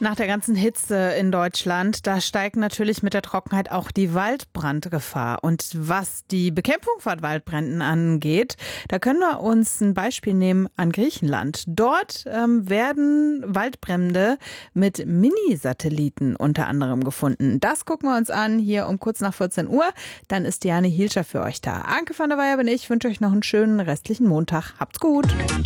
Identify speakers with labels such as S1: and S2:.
S1: Nach der ganzen Hitze in Deutschland, da steigt natürlich mit der Trockenheit auch die Waldbrandgefahr. Und was die Bekämpfung von Waldbränden angeht, da können wir uns ein Beispiel nehmen an Griechenland. Dort werden Waldbrände mit Mini-Satelliten unter anderem gefunden. Das gucken wir uns an hier um kurz nach 14 Uhr. Dann ist Diane Hielscher für euch da. Anke van der Weyer bin ich, wünsche euch noch einen schönen restlichen Montag. Habt's gut.